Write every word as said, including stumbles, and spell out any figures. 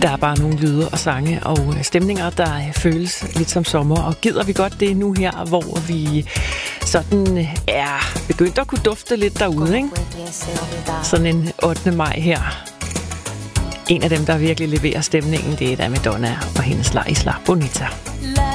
Der er bare nogle lyde og sange og stemninger, der føles lidt som sommer. Og gider vi godt det nu her, hvor vi sådan er begyndt at kunne dufte lidt derude, ikke? Sådan en ottende maj her. En af dem, der virkelig leverer stemningen, det er da Madonna og hendes La Isla Bonita.